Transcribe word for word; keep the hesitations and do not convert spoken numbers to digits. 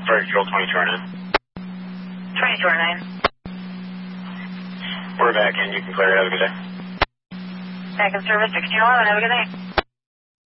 Fire Control twenty-two oh nine. twenty-two oh nine. We're back in. You can clear. Have a good day. Back in service, sixteen eleven. Have a good night.